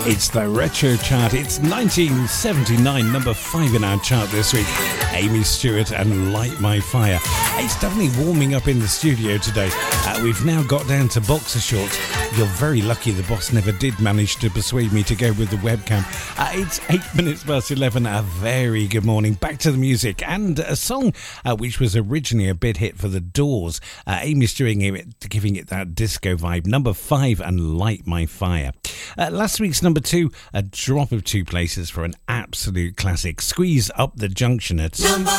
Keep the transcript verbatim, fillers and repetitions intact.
It's the Retro Chart. It's nineteen seventy-nine, number five in our chart this week. Amy Stewart and Light My Fire. It's definitely warming up in the studio today. Uh, we've now got down to boxer shorts. You're very lucky the boss never did manage to persuade me to go with the webcam. Uh, it's eight minutes past eleven. A very good morning. Back to the music and a song uh, which was originally a big hit for The Doors. Uh, Amy Stewart giving it that disco vibe. Number five and Light My Fire. Uh, last week's number two, a drop of two places for an absolute classic. Squeeze Up the Junction at number